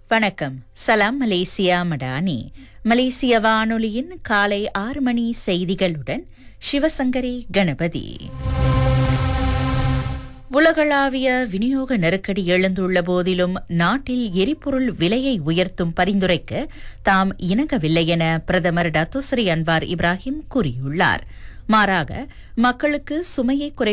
வணக்கம். சலாம் மலேசியா மடானி. மலேசிய வானொலியின் காலை 6 மணி செய்திகளுடன் சிவசங்கரி கணபதி. உலகளாவிய விநியோக நெருக்கடி எழுந்துள்ள போதிலும் நாட்டில் எரிபொருள் விலையை உயர்த்தும் பரிந்துரைக்கு தாம் இணங்கவில்லை என பிரதமர் டத்தோஸ்ரீ அன்வார் இப்ராஹிம் கூறியுள்ளார். மாறாக மக்களுக்கு சுமையை